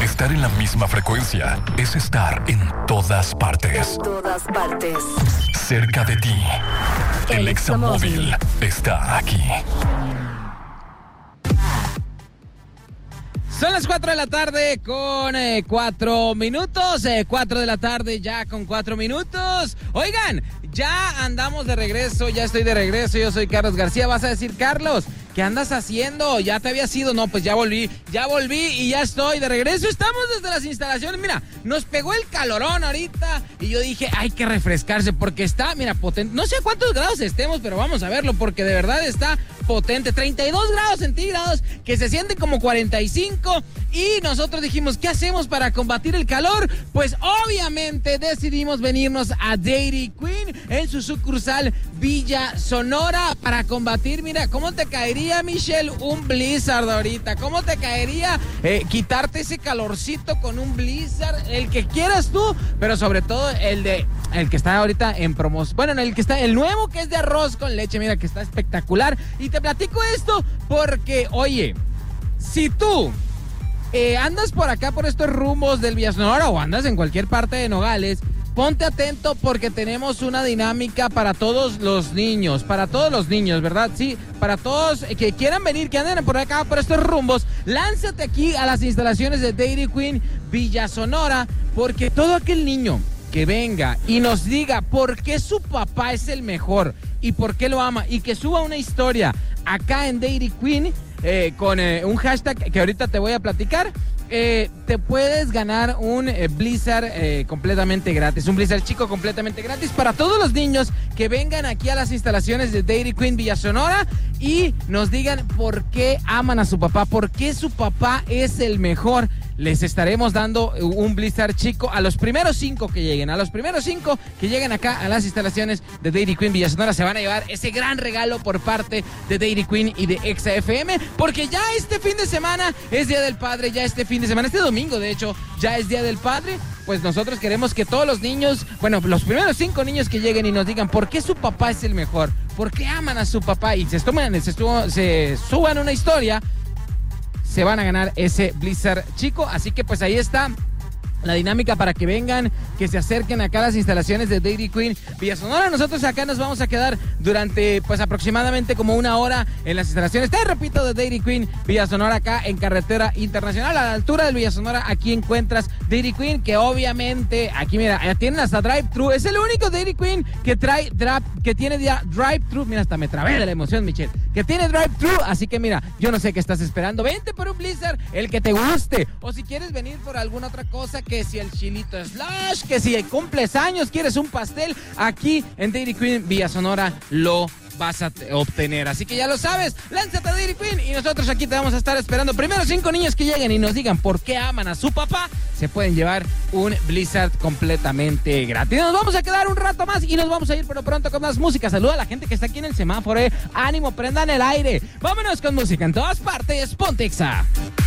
Estar en la misma frecuencia es estar en todas partes. En todas partes. Cerca de ti. El Examóvil está aquí. Son las 4 de la tarde con 4 minutos. 4 de la tarde ya con 4 minutos. Oigan, ya andamos de regreso, ya estoy de regreso. Yo soy Carlos García. Vas a decir, Carlos, ¿qué andas haciendo? ¿Ya te habías ido? No, pues ya volví y ya estoy de regreso. Estamos desde las instalaciones. Mira, nos pegó el calorón ahorita y yo dije, hay que refrescarse porque está, mira, potente. No sé cuántos grados estemos, pero vamos a verlo porque de verdad está potente. 32 grados centígrados, que se siente como 45. Y nosotros dijimos, ¿qué hacemos para combatir el calor? Pues obviamente decidimos venirnos a Dairy Queen en su sucursal Villa Sonora para combatir. Mira, ¿cómo te caería, Michelle, un blizzard ahorita? ¿Cómo te caería quitarte ese calorcito con un blizzard? El que quieras tú, pero sobre todo el que está ahorita en promoción. Bueno, el nuevo que es de arroz con leche, mira que está espectacular. Y te platico esto porque, oye, si tú andas por acá, por estos rumbos del Villa Sonora o andas en cualquier parte de Nogales, ponte atento porque tenemos una dinámica para todos los niños, ¿verdad? Sí, para todos que quieran venir, que anden por acá, por estos rumbos, lánzate aquí a las instalaciones de Dairy Queen Villa Sonora, porque todo aquel niño que venga y nos diga por qué su papá es el mejor y por qué lo ama y que suba una historia acá en Dairy Queen con un hashtag que ahorita te voy a platicar, te puedes ganar un blizzard completamente gratis, un blizzard chico completamente gratis para todos los niños que vengan aquí a las instalaciones de Dairy Queen Villa Sonora y nos digan por qué aman a su papá, por qué su papá es el mejor. Les estaremos dando un blizzard chico a los primeros 5 que lleguen. A los primeros 5 que lleguen acá a las instalaciones de Dairy Queen Villa Sonora se van a llevar ese gran regalo por parte de Dairy Queen y de Exa FM, porque ya este fin de semana es Día del Padre, ya este fin de semana, este domingo de hecho, ya es Día del Padre. Pues nosotros queremos que todos los niños, bueno, los primeros 5 niños que lleguen y nos digan por qué su papá es el mejor, por qué aman a su papá y se suban una historia, se van a ganar ese blizzard chico. Así que pues ahí está la dinámica para que vengan, que se acerquen acá a las instalaciones de Dairy Queen Villa Sonora. Nosotros acá nos vamos a quedar durante pues aproximadamente como una hora en las instalaciones, te repito, de Dairy Queen Villa Sonora, acá en Carretera Internacional, a la altura del Villa Sonora. Aquí encuentras Dairy Queen, que obviamente aquí mira, tienen hasta drive-thru. Es el único Dairy Queen que tiene drive-thru. Mira, hasta me trabé de la emoción, Michelle, que tiene drive-thru. Así que mira, yo no sé qué estás esperando, vente por un blizzard, el que te guste, o si quieres venir por alguna otra cosa, que si el chilito slash, que si cumples años, quieres un pastel, aquí en Dairy Queen Villa Sonora lo vas a obtener. Así que ya lo sabes, lánzate a Dairy Queen y nosotros aquí te vamos a estar esperando. Primero 5 niños que lleguen y nos digan por qué aman a su papá, se pueden llevar un blizzard completamente gratis. Nos vamos a quedar un rato más y nos vamos a ir pero pronto con más música. Saluda a la gente que está aquí en el semáforo, ánimo, prendan el aire. Vámonos con música en todas partes, ponte Exa.